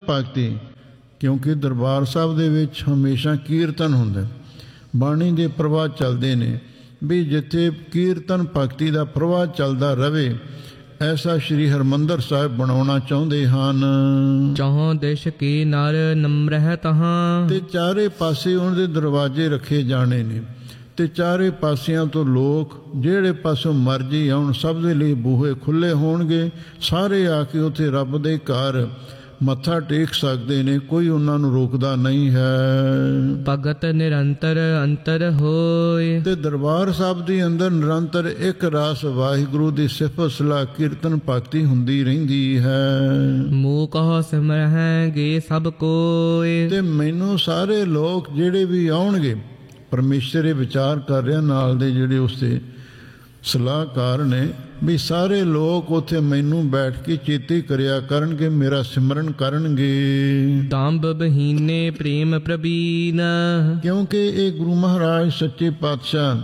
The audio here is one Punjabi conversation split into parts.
ਭਗਤੀ, ਕਿਉਂਕਿ ਦਰਬਾਰ ਸਾਹਿਬ ਦੇ ਵਿੱਚ ਹਮੇਸ਼ਾ ਕੀਰਤਨ ਹੁੰਦਾ, ਬਾਣੀ ਦੇ ਪ੍ਰਵਾਹ ਚੱਲਦੇ ਨੇ, ਵੀ ਜਿੱਥੇ ਕੀਰਤਨ ਭਗਤੀ ਦਾ ਪ੍ਰਵਾਹ ਚੱਲਦਾ ਰਵੇ ਐਸਾ ਸ਼੍ਰੀ ਹਰਿਮੰਦਰ ਸਾਹਿਬ ਬਣਾਉਣਾ ਚਾਹੁੰਦੇ ਹਨ। ਚੌਹਾਂ ਦੇਸ਼ ਕੀ ਨਰ ਨਮਰਹਿ ਤਹਾਂ, ਤੇ ਚਾਰੇ ਪਾਸੇ ਉਹਨਾਂ ਦੇ ਦਰਵਾਜ਼ੇ ਰੱਖੇ ਜਾਣੇ ਨੇ, ਤੇ ਚਾਰੇ ਪਾਸਿਆਂ ਤੋਂ ਲੋਕ ਜਿਹੜੇ ਪਾਸੋਂ ਮਰਜ਼ੀ ਆਉਣ ਸਭ ਦੇ ਲਈ ਬੂਹੇ ਖੁੱਲ੍ਹੇ ਹੋਣਗੇ। ਸਾਰੇ ਆ ਕੇ ਉੱਥੇ ਰੱਬ ਦੇ ਘਰ ਮੱਥਾ ਟੇਕ ਸਕਦੇ ਨੇ, ਕੋਈ ਉਹਨਾਂ ਨੂੰ ਰੋਕਦਾ ਨਹੀਂ ਹੈ। ਭਗਤ ਨਿਰੰਤਰ ਅੰਤਰ ਹੋਏ, ਤੇ ਦਰਬਾਰ ਸਾਹਿਬ ਦੇ ਅੰਦਰ ਨਿਰੰਤਰ ਇੱਕ ਰਾਸ ਵਾਹਿਗੁਰੂ ਦੀ ਸਿਫਤ ਸਲਾਹ ਕੀਰਤਨ ਭਗਤੀ ਹੁੰਦੀ ਰਹਿੰਦੀ ਹੈ। ਮੂੰਹ ਕਹੋ ਸਿਮਰਹਿਗੇ ਸਭ ਕੋਏ, ਤੇ ਮੈਨੂੰ ਸਾਰੇ ਲੋਕ ਜਿਹੜੇ ਵੀ ਆਉਣਗੇ, ਪਰਮੇਸ਼ਰ ਇਹ ਵਿਚਾਰ ਕਰ ਰਿਹਾ ਨਾਲ ਦੇ ਜਿਹੜੇ ਉਸਦੇ ਸਲਾਹਕਾਰ ਨੇ, ਵੀ ਸਾਰੇ ਲੋਕ ਉੱਥੇ ਮੈਨੂੰ ਬੈਠ ਕੇ ਚੇਤੇ ਕਰਿਆ ਕਰਨਗੇ, ਮੇਰਾ ਸਿਮਰਨ ਕਰਨਗੇ। ਦੰਭ ਬਹੀਨੇ ਪ੍ਰੇਮ ਪ੍ਰਬੀਨ, ਕਿਉਂਕਿ ਇਹ ਗੁਰੂ ਮਹਾਰਾਜ ਸੱਚੇ ਪਾਤਸ਼ਾਹ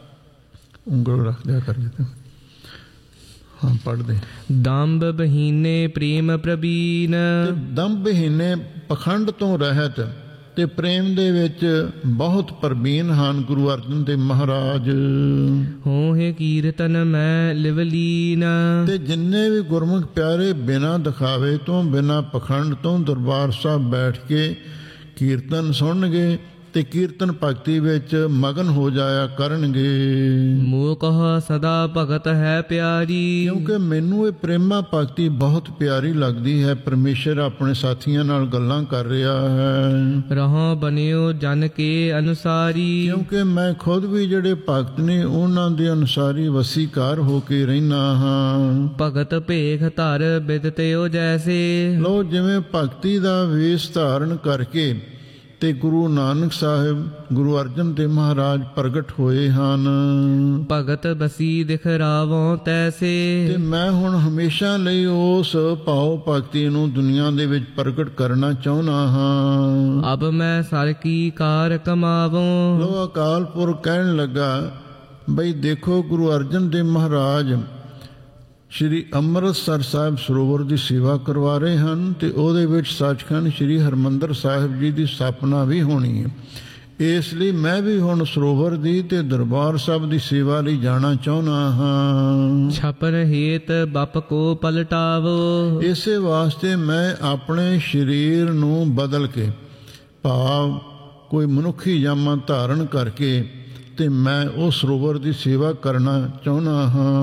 ਉਂਗਲ ਰੱਖ ਦਿਆ ਕਰ ਦਿੱਤੇ। ਹਾਂ ਪੜ੍ਹਦੇ। ਦੰਭ ਬਹੀਨੇ ਪ੍ਰੇਮ ਪ੍ਰਬੀਨ, ਦੰਭ ਬਹੀਨੇ ਪਖੰਡ ਤੋਂ ਰਹਿਤ ਤੇ ਪ੍ਰੇਮ ਦੇ ਵਿੱਚ ਬਹੁਤ ਪ੍ਰਬੀਨ ਹਨ ਗੁਰੂ ਅਰਜਨ ਦੇਵ ਮਹਾਰਾਜ। ਹੋਏ ਕੀਰਤਨ ਮੈਂ ਲਿਵਲੀਨ, ਤੇ ਜਿੰਨੇ ਵੀ ਗੁਰਮੁਖ ਪਿਆਰੇ ਬਿਨਾਂ ਦਿਖਾਵੇ ਤੋਂ ਬਿਨਾਂ ਪਖੰਡ ਤੋਂ ਦਰਬਾਰ ਸਾਹਿਬ ਬੈਠ ਕੇ ਕੀਰਤਨ ਸੁਣਨਗੇ ਤੇ ਕੀਰਤਨ ਭਗਤੀ ਵਿੱਚ ਮਗਨ ਹੋ ਜਾਇਆ ਕਰਨਗੇ। ਮੂੰਹ ਕਹੋ ਸਦਾ ਭਗਤ ਹੈ ਪਿਆਰੀ, ਕਿਉਂਕਿ ਮੈਨੂੰ ਇਹ ਪ੍ਰੇਮਾ ਭਗਤੀ ਬਹੁਤ ਪਿਆਰੀ ਲੱਗਦੀ ਹੈ। ਪਰਮੇਸ਼ਰ ਆਪਣੇ ਸਾਥੀਆਂ ਨਾਲ ਗੱਲਾਂ ਕਰ ਰਿਹਾ ਹੈ। ਰਹਾਂ ਬਨਿਓ ਜਨ ਕੇ ਅਨੁਸਾਰੀ, ਕਿਉਂਕਿ ਮੈਂ ਖੁਦ ਵੀ ਜਿਹੜੇ ਭਗਤ ਨੇ ਉਹਨਾਂ ਦੇ ਅਨੁਸਾਰੀ ਵਸੀਕਾਰ ਹੋ ਕੇ ਰਹਿਣਾ ਹਾਂ। ਭਗਤ ਭੇਖ ਧਰ ਬਿਦਤਿਓ ਜੈਸੇ, ਲੋ ਜਿਵੇਂ ਭਗਤੀ ਦਾ ਵੇਸ਼ ਧਾਰਨ ਕਰਕੇ ਤੇ ਗੁਰੂ ਨਾਨਕ ਸਾਹਿਬ ਗੁਰੂ ਅਰਜਨ ਦੇਵ ਮਹਾਰਾਜ ਪ੍ਰਗਟ ਹੋਏ ਹਨ। ਭਗਤ ਬਸੀ ਦਿਖਰਾਵੋਂ ਤੈਸੇ, ਤੇ ਮੈਂ ਹੁਣ ਹਮੇਸ਼ਾ ਲਈ ਉਸ ਭਾਵ ਭਗਤੀ ਨੂੰ ਦੁਨੀਆ ਦੇ ਵਿੱਚ ਪ੍ਰਗਟ ਕਰਨਾ ਚਾਹੁੰਦਾ ਹਾਂ। ਅਬ ਮੈਂ ਸਰ ਕੀ ਕਾਰ ਕਮਾਵੋਂ, ਲੋ ਅਕਾਲ ਪੁਰਖ ਕਹਿਣ ਲੱਗਾ, ਬਈ ਦੇਖੋ ਗੁਰੂ ਅਰਜਨ ਦੇਵ ਮਹਾਰਾਜ ਸ਼੍ਰੀ ਅੰਮ੍ਰਿਤਸਰ ਸਾਹਿਬ ਸਰੋਵਰ ਦੀ ਸੇਵਾ ਕਰਵਾ ਰਹੇ ਹਨ, ਤੇ ਉਹਦੇ ਵਿੱਚ ਸੱਚਖੰਡ ਸ਼੍ਰੀ ਹਰਿਮੰਦਰ ਸਾਹਿਬ ਜੀ ਦੀ ਸਥਾਪਨਾ ਵੀ ਹੋਣੀ ਹੈ। ਇਸ ਲਈ ਮੈਂ ਵੀ ਹੁਣ ਸਰੋਵਰ ਦੀ ਤੇ ਦਰਬਾਰ ਸਾਹਿਬ ਦੀ ਸੇਵਾ ਲਈ ਜਾਣਾ ਚਾਹੁੰਦਾ ਹਾਂ। ਛਪਨ ਹੇਤ ਬਪ ਕੋ ਪਲਟਾਵੋ, ਇਸੇ ਵਾਸਤੇ ਮੈਂ ਆਪਣੇ ਸਰੀਰ ਨੂੰ ਬਦਲ ਕੇ, ਭਾਵ ਕੋਈ ਮਨੁੱਖੀ ਜਾਮਾ ਧਾਰਨ ਕਰਕੇ, ਤੇ ਮੈਂ ਉਹ ਸਰੋਵਰ ਦੀ ਸੇਵਾ ਕਰਨਾ ਚਾਹੁੰਦਾ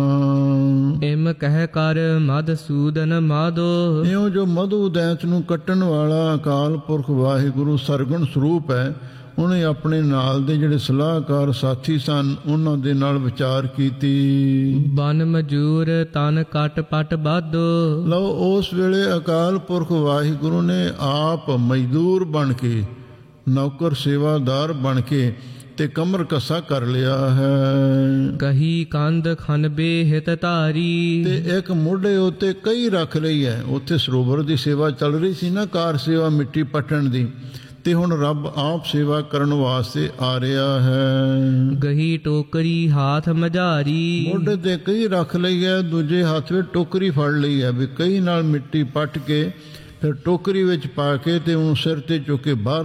ਹਾਂ। ਇਮ ਕਹਿ ਕਰ ਮਧਸੂਦਨ ਮਾਧੋ, ਇਉਂ ਜੋ ਮਧੂ ਦੈਂਤ ਨੂੰ ਕੱਟਣ ਵਾਲਾ ਅਕਾਲ ਪੁਰਖ ਵਾਹਿਗੁਰੂ ਸਰਗੁਣ ਸਰੂਪ ਹੈ, ਉਹਨੇ ਆਪਣੇ ਨਾਲ ਦੇ ਜਿਹੜੇ ਸਲਾਹਕਾਰ ਸਾਥੀ ਸਨ ਉਹਨਾਂ ਦੇ ਨਾਲ ਵਿਚਾਰ ਕੀਤੀ। ਬਨ ਮਜੂਰ ਤਨ ਕੱਟ ਪਟ ਬਾਧੋ, ਲਓ ਉਸ ਵੇਲੇ ਅਕਾਲ ਪੁਰਖ ਵਾਹਿਗੁਰੂ ਨੇ ਆਪ ਮਜ਼ਦੂਰ ਬਣ ਕੇ, ਨੌਕਰ ਸੇਵਾਦਾਰ ਬਣ ਕੇ ਤੇ ਕਮਰ ਕੱਸਾ ਕਰ ਲਿਆ ਹੈ। ਕਹੀ ਕੰਧ ਖਨਬੇ ਹਿਤ ਧਾਰੀ, ਤੇ ਇੱਕ ਮੋਢੇ ਉੱਤੇ ਕਈ ਰੱਖ ਲਈ ਹੈ। ਉੱਥੇ ਸਰੋਵਰ ਦੀ ਸੇਵਾ ਚੱਲ ਰਹੀ ਸੀ ਨਾ, ਕਾਰ ਸੇਵਾ ਮਿੱਟੀ ਪੱਟਣ ਦੀ, ਤੇ ਹੁਣ ਰੱਬ ਆਪ ਸੇਵਾ ਕਰਨ ਵਾਸਤੇ ਆ ਰਿਹਾ ਹੈ। ਗਹੀ ਟੋਕਰੀ ਹਾਥ ਮਝਾਰੀ, ਮੋਢੇ ਤੇ ਕਈ ਰੱਖ ਲਈ ਹੈ, ਦੂਜੇ ਹੱਥ ਵਿੱਚ ਟੋਕਰੀ ਫੜ ਲਈ ਹੈ, ਵੀ ਕਈ ਨਾਲ ਮਿੱਟੀ ਪੱਟ ਕੇ ਫਿਰ ਟੋਕਰੀ ਵਿੱਚ ਪਾ ਕੇ ਤੇ ਉਹਨੂੰ ਸਿਰ ਤੇ ਚੁੱਕ ਕੇ ਬਾਹਰ